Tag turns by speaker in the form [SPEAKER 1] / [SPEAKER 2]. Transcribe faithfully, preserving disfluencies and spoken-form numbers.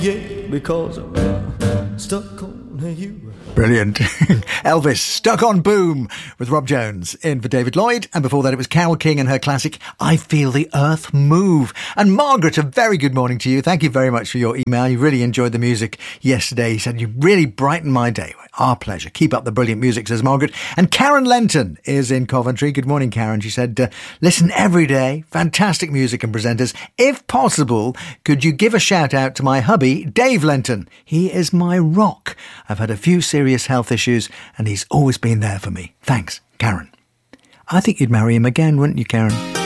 [SPEAKER 1] yeah, because I'm uh, stuck on you.
[SPEAKER 2] Brilliant. Elvis, Stuck on Boom, with Rob Jones in for David Lloyd. And before that, it was Carole King and her classic, I Feel the Earth Move. And Margaret, a very good morning to you. Thank you very much for your email. You really enjoyed the music yesterday. You said you really brightened my day. Our pleasure. Keep up the brilliant music, says Margaret. And Karen Lenton is in Coventry. Good morning, Karen. She said, uh, listen every day. Fantastic music and presenters. If possible, could you give a shout out to my hubby, Dave Lenton? He is my rock. I've had a few serious health issues and he's always been there for me. Thanks, Karen. I think you'd marry him again, wouldn't you, Karen?